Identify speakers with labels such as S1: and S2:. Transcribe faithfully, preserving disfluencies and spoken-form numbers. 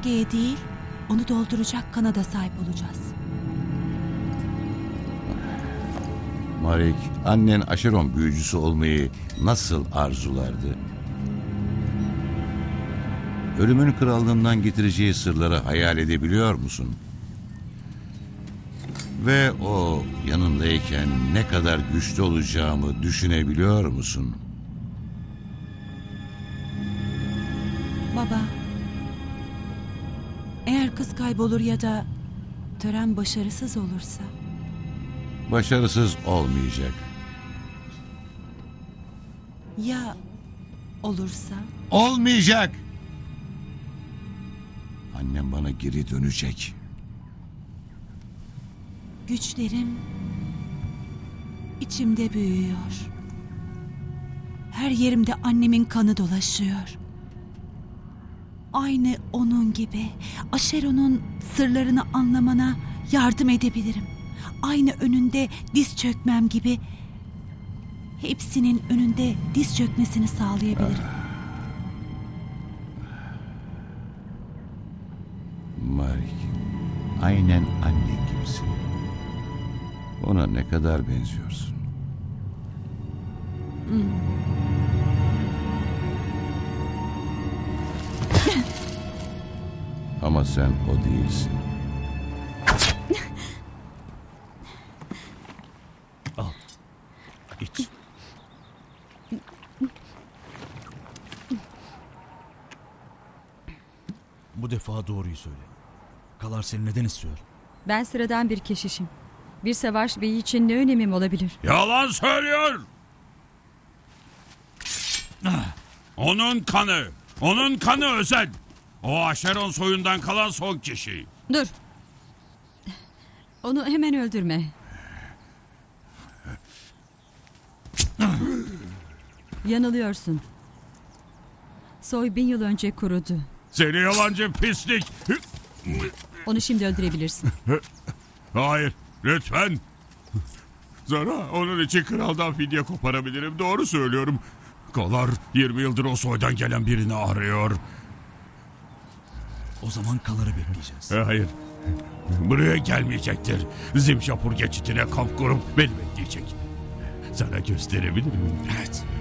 S1: bölgeye değil, onu dolduracak kana da sahip olacağız.
S2: Marik, annen Aşeron büyücüsü olmayı nasıl arzulardı? Ölümün krallığından getireceği sırları hayal edebiliyor musun? Ve o yanındayken ne kadar güçlü olacağımı düşünebiliyor musun?
S1: Baba, eğer kız kaybolur ya da tören başarısız olursa...
S2: Başarısız olmayacak.
S1: Ya olursa?
S2: Olmayacak! Annem bana geri dönecek.
S1: Güçlerim içimde büyüyor. Her yerimde annemin kanı dolaşıyor. Aynı onun gibi Aşeron'un sırlarını anlamana yardım edebilirim. Aynı önünde diz çökmem gibi hepsinin önünde diz çökmesini sağlayabilirim.
S2: Marik, aynen annen gibisin. Ona ne kadar benziyorsun.
S1: Hmm.
S2: Ama sen o değilsin.
S3: Al. İç. Bu defa doğruyu söyle. Kalar seni neden istiyor?
S4: Ben sıradan bir keşişim. Bir savaş beyi için ne önemim olabilir?
S5: Yalan söylüyor. Onun kanı, onun kanı özel. O Aşeron soyundan kalan son kişi.
S4: Dur. Onu hemen öldürme. Yanılıyorsun. Soy bin yıl önce kurudu.
S5: Seni yalancı pislik.
S4: Onu şimdi öldürebilirsin.
S5: Hayır, lütfen. Zara, onun için kraldan fidye koparabilirim. Doğru söylüyorum. Kalar yirmi yıldır o soydan gelen birini arıyor.
S3: O zaman Kalar'ı bekleyeceğiz.
S5: Hayır. Buraya gelmeyecektir. Zimşapur geçitine kamp kurup beni bekleyecek. Sana gösterebilirim.
S3: Evet.